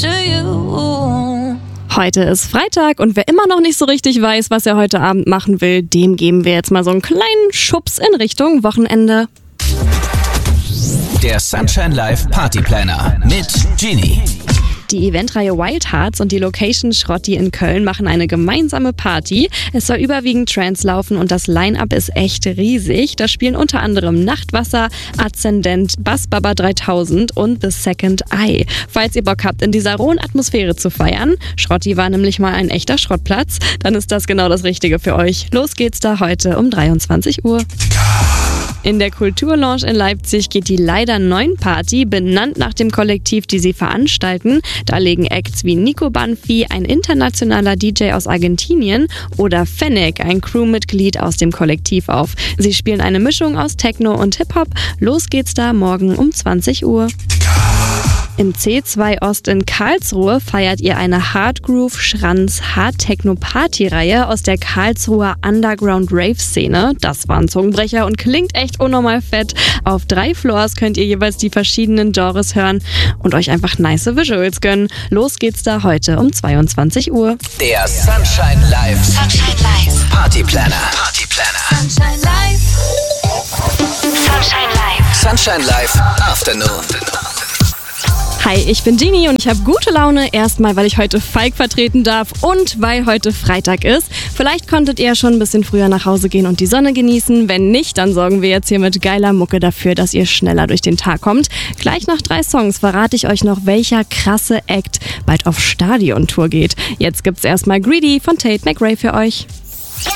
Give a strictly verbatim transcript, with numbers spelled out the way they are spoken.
to you. Heute ist Freitag und wer immer noch nicht so richtig weiß, was er heute Abend machen will, dem geben wir jetzt mal so einen kleinen Schubs in Richtung Wochenende. Der Sunshine Live Party Planner mit Genie. Die Eventreihe Wild Hearts und die Location Schrotti in Köln machen eine gemeinsame Party. Es soll überwiegend Trance laufen und das Line-Up ist echt riesig. Da spielen unter anderem Nachtwasser, Aszendent, Bass Baba dreitausend und The Second Eye. Falls ihr Bock habt, in dieser rohen Atmosphäre zu feiern, Schrotti war nämlich mal ein echter Schrottplatz, dann ist das genau das Richtige für euch. Los geht's da heute um dreiundzwanzig Uhr. In der Kulturlounge in Leipzig geht die Leider neun Party, benannt nach dem Kollektiv, die sie veranstalten. Da legen Acts wie Nico Banfi, ein internationaler D J aus Argentinien, oder Fennec, ein Crewmitglied aus dem Kollektiv auf. Sie spielen eine Mischung aus Techno und Hip-Hop. Los geht's da morgen um zwanzig Uhr. Im C zwei Ost in Karlsruhe feiert ihr eine Hardgroove Schranz Hard Techno Party Reihe aus der Karlsruher Underground Rave Szene. Das war ein Zungenbrecher und klingt echt unnormal fett. Auf drei Floors könnt ihr jeweils die verschiedenen Genres hören und euch einfach nice Visuals gönnen. Los geht's da heute um zweiundzwanzig Uhr. Der Sunshine Live Sunshine Live. Party Planner. Party Planner. Sunshine Live. Sunshine Live. Sunshine Live Afternoon. Hi, ich bin Genie und ich habe gute Laune. Erstmal, weil ich heute Falk vertreten darf und weil heute Freitag ist. Vielleicht konntet ihr ja schon ein bisschen früher nach Hause gehen und die Sonne genießen. Wenn nicht, dann sorgen wir jetzt hier mit geiler Mucke dafür, dass ihr schneller durch den Tag kommt. Gleich nach drei Songs verrate ich euch noch, welcher krasse Act bald auf Stadiontour geht. Jetzt gibt's erstmal Greedy von Tate McRae für euch.